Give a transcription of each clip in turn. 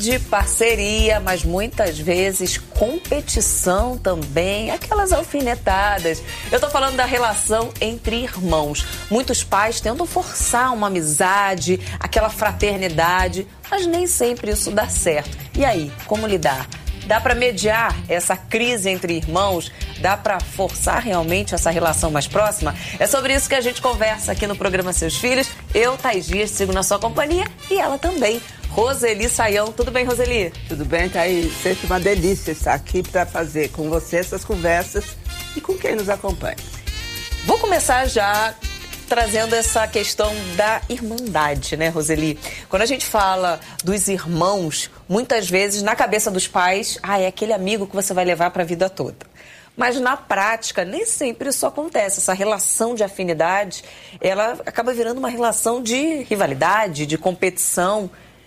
amizade, parceria, mas muitas vezes competição também, aquelas alfinetadas. Eu tô falando da relação entre irmãos. Muitos pais tentam forçar uma amizade, aquela fraternidade, mas nem sempre isso dá certo. E aí, como lidar? Dá para mediar essa crise entre irmãos? Dá para forçar realmente essa relação mais próxima? É sobre isso que a gente conversa aqui no programa Seus Filhos. Eu, Thaís Dias, sigo na sua companhia e ela também, Roseli Saião. Tudo bem, Roseli? Tudo bem, Thaís. Sempre uma delícia estar aqui para fazer com você essas conversas e com quem nos acompanha. Vou começar já trazendo essa questão da irmandade, né, Roseli? Quando a gente fala dos irmãos, muitas vezes na cabeça dos pais, é aquele amigo que você vai levar para a vida toda. Mas na prática, nem sempre isso acontece. Essa relação de afinidade, ela acaba virando uma relação de rivalidade, de competição.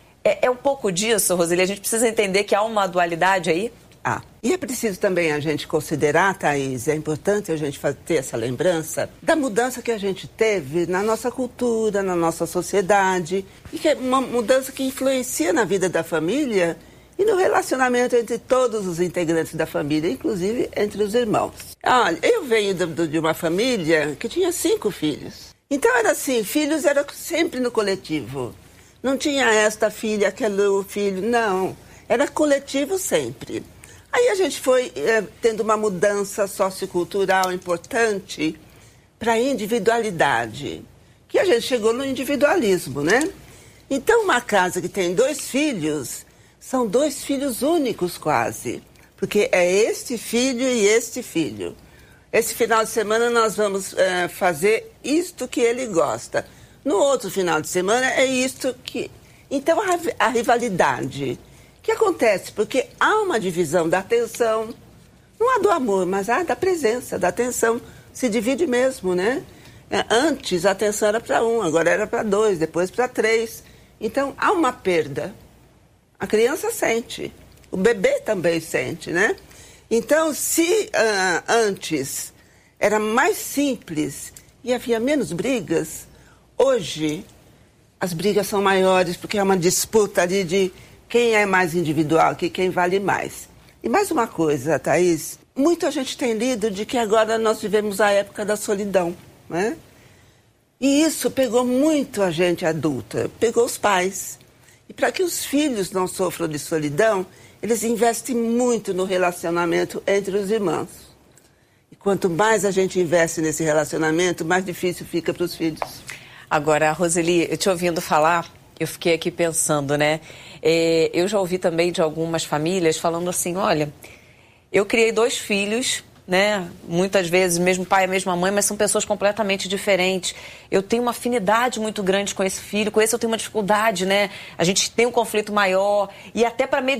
É um pouco disso, Roseli? A gente precisa entender que há uma dualidade aí? E é preciso também a gente considerar, Thaís, é importante a gente ter essa lembrança da mudança que a gente teve na nossa cultura, na nossa sociedade, e que é uma mudança que influencia na vida da família e no relacionamento entre todos os integrantes da família, inclusive entre os irmãos. Olha, eu venho de uma família que tinha 5 filhos. Então era assim, filhos era sempre no coletivo. Não tinha esta filha, aquele filho, não. Era coletivo sempre. Aí a gente foi tendo uma mudança sociocultural importante para a individualidade, que a gente chegou no individualismo, né? Então, uma casa que tem 2 filhos, são 2 filhos únicos quase, porque é este filho e este filho. Esse final de semana nós vamos fazer isto que ele gosta. No outro final de semana é isto que... Então, a rivalidade... O que acontece? Porque há uma divisão da atenção, não há do amor, mas há da presença, da atenção. Se divide mesmo, né? Antes a atenção era para 1, agora era para 2, depois para 3. Então há uma perda. A criança sente, o bebê também sente, né? Então se antes era mais simples e havia menos brigas, hoje as brigas são maiores porque é uma disputa ali de... Quem é mais individual, quem vale mais. E mais uma coisa, Thaís, muita gente tem lido de que agora nós vivemos a época da solidão, né? E isso pegou muito a gente adulta, pegou os pais. E para que os filhos não sofram de solidão, eles investem muito no relacionamento entre os irmãos. E quanto mais a gente investe nesse relacionamento, mais difícil fica para os filhos. Agora, Roseli, eu te ouvindo falar... Eu fiquei aqui pensando, né? Eu já ouvi também de algumas famílias falando assim, olha, eu criei 2 filhos, né? Muitas vezes, mesmo pai e mesma mãe, mas são pessoas completamente diferentes. Eu tenho uma afinidade muito grande com esse filho, com esse eu tenho uma dificuldade, né? A gente tem um conflito maior e até para